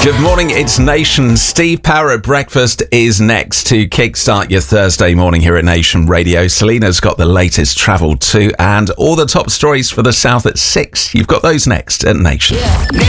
Good morning, it's Nation. Steve Power at breakfast is next to kickstart your Thursday morning here at Nation Radio. Selena's got the latest travel too, and all the top stories for the South at 6. You've got those next at Nation.